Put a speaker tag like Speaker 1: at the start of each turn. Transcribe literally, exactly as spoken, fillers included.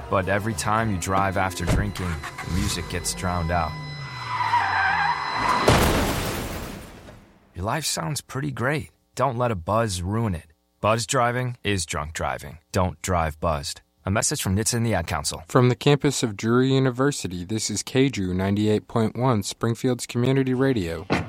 Speaker 1: But every time you drive after drinking, the music gets drowned out. Your life sounds pretty great. Don't let a buzz ruin it. Buzz driving is drunk driving. Don't drive buzzed. A message from N H T S A and the Ad Council.
Speaker 2: From the campus of Drury University, this is K D R U ninety-eight point one, Springfield's Community Radio.